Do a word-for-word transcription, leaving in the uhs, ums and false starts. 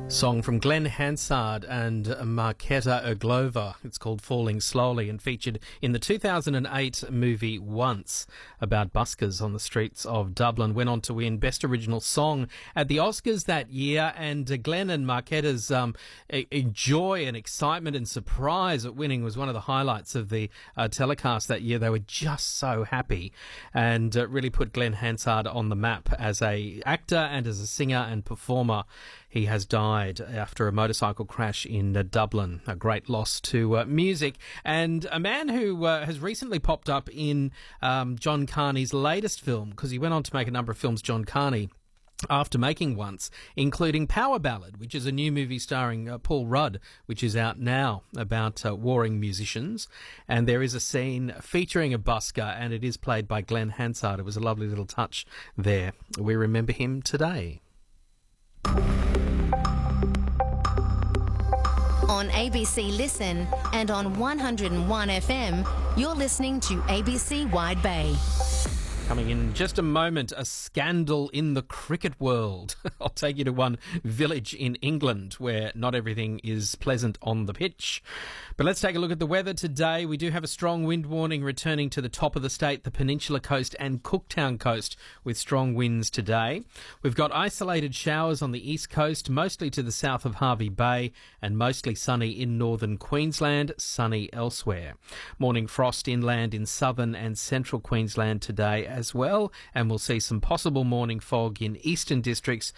Song from Glenn Hansard and Marketa Oglova. It's called Falling Slowly and featured in the two thousand eight movie Once about buskers on the streets of Dublin. Went on to win Best Original Song at the Oscars that year, and uh, Glenn and Marketa's um, a, a joy and excitement and surprise at winning was one of the highlights of the uh, telecast that year. They were just so happy and uh, really put Glenn Hansard on the map as a actor and as a singer and performer. He has died after a motorcycle crash in uh, Dublin. A great loss to uh, music. And a man who uh, has recently popped up in um, John Carney's latest film, because he went on to make a number of films, John Carney, after making Once, including Power Ballad, which is a new movie starring uh, Paul Rudd, which is out now, about uh, warring musicians. And there is a scene featuring a busker, and it is played by Glenn Hansard. It was a lovely little touch there. We remember him today. On A B C Listen and on one oh one F M, you're listening to A B C Wide Bay. Coming in just a moment, a scandal in the cricket world. I'll take you to one village in England where not everything is pleasant on the pitch. But let's take a look at the weather today. We do have a strong wind warning returning to the top of the state, the Peninsula Coast and Cooktown Coast, with strong winds today. We've got isolated showers on the east coast, mostly to the south of Hervey Bay, and mostly sunny in northern Queensland, sunny elsewhere. Morning frost inland in southern and central Queensland today as well, and we'll see some possible morning fog in eastern districts